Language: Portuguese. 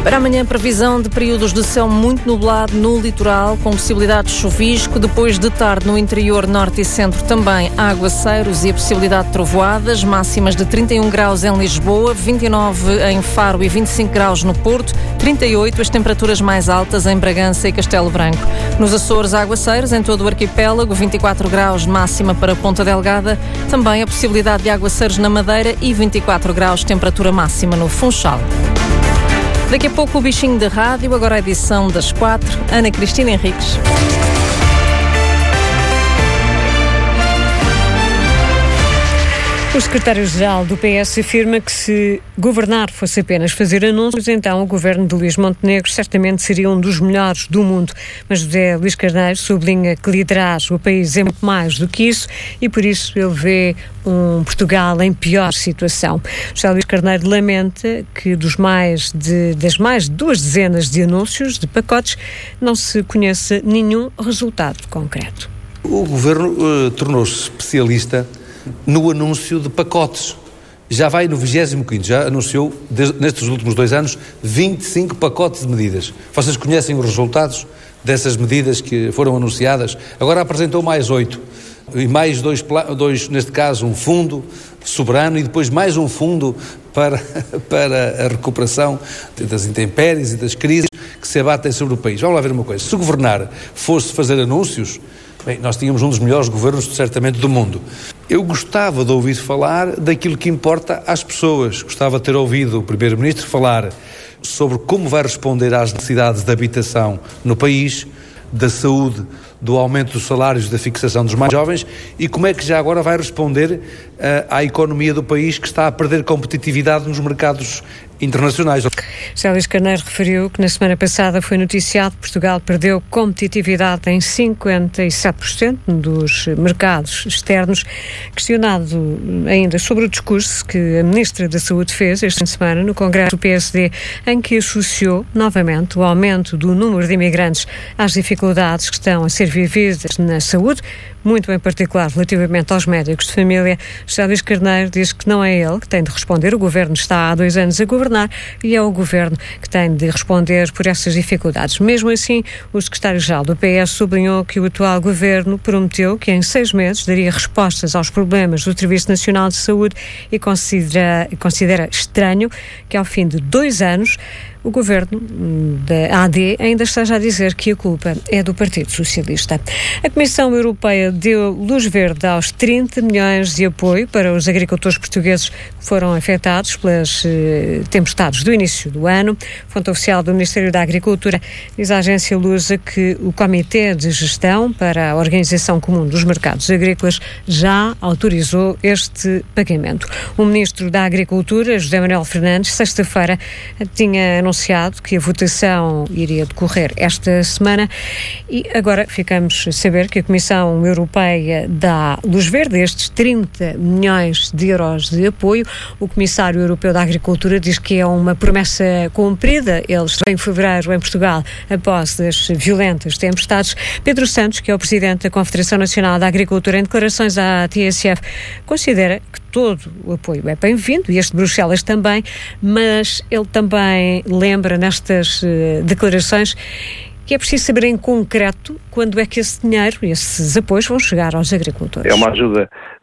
Para amanhã, previsão de períodos de céu muito nublado no litoral, com possibilidade de chuvisco. Depois de tarde, no interior, norte e centro, também aguaceiros e a possibilidade de trovoadas. Máximas de 31 graus em Lisboa, 29 em Faro e 25 graus no Porto, 38 as temperaturas mais altas em Bragança e Castelo Branco. Nos Açores, aguaceiros em todo o arquipélago, 24 graus máxima para Ponta Delgada. Também a possibilidade de aguaceiros na Madeira e 24 graus temperatura máxima no Funchal. Daqui a pouco o bichinho da rádio, agora a edição das 4, Ana Cristina Henriques. O secretário-geral do PS afirma que se governar fosse apenas fazer anúncios, então o governo de Luís Montenegro certamente seria um dos melhores do mundo. Mas José Luís Carneiro sublinha que liderar o país é muito mais do que isso e por isso ele vê um Portugal em pior situação. José Luís Carneiro lamenta que das mais de 2 dezenas de anúncios, de pacotes, não se conheça nenhum resultado concreto. O governo tornou-se especialista no anúncio de pacotes. Já vai no 25º, já anunciou, nestes últimos 2 anos, 25 pacotes de medidas. Vocês conhecem os resultados dessas medidas que foram anunciadas? Agora apresentou mais 8. E mais dois, neste caso, um fundo soberano e depois mais um fundo para a recuperação das intempéries e das crises que se abatem sobre o país. Vamos lá ver uma coisa. Se governar fosse fazer anúncios, bem, nós tínhamos um dos melhores governos, certamente, do mundo. Eu gostava de ouvir falar daquilo que importa às pessoas. Gostava de ter ouvido o Primeiro-Ministro falar sobre como vai responder às necessidades de habitação no país, da saúde, do aumento dos salários, da fixação dos mais jovens e como é que já agora vai responder à economia do país que está a perder competitividade nos mercados internacionais. José Luís Carneiro referiu que na semana passada foi noticiado que Portugal perdeu competitividade em 57% dos mercados externos. Questionado ainda sobre o discurso que a Ministra da Saúde fez esta semana no Congresso do PSD, em que associou novamente o aumento do número de imigrantes às dificuldades que estão a ser vividas na saúde, muito em particular relativamente aos médicos de família, José Luís Carneiro diz que não é ele que tem de responder. O Governo está há 2 anos a governar e é o Governo que tem de responder por essas dificuldades. Mesmo assim, o secretário-geral do PS sublinhou que o atual Governo prometeu que em 6 meses daria respostas aos problemas do Serviço Nacional de Saúde e considera estranho que ao fim de 2 anos o governo da AD ainda esteja a dizer que a culpa é do Partido Socialista. A Comissão Europeia deu luz verde aos 30 milhões de apoio para os agricultores portugueses que foram afetados pelas tempestades do início do ano. Fonte oficial do Ministério da Agricultura diz à agência Lusa que o Comitê de Gestão para a Organização Comum dos Mercados Agrícolas já autorizou este pagamento. O Ministro da Agricultura, José Manuel Fernandes, sexta-feira tinha anunciado que a votação iria decorrer esta semana e agora ficamos a saber que a Comissão Europeia dá luz verde a estes 30 milhões de euros de apoio. O Comissário Europeu da Agricultura diz que é uma promessa cumprida. Ele esteve em fevereiro em Portugal após as violentas tempestades. Pedro Santos, que é o Presidente da Confederação Nacional da Agricultura, em declarações à TSF, considera que todo o apoio é bem-vindo, e este de Bruxelas também, mas ele também lembra nestas declarações que é preciso saber em concreto quando é que esse dinheiro e esses apoios vão chegar aos agricultores. É uma ajuda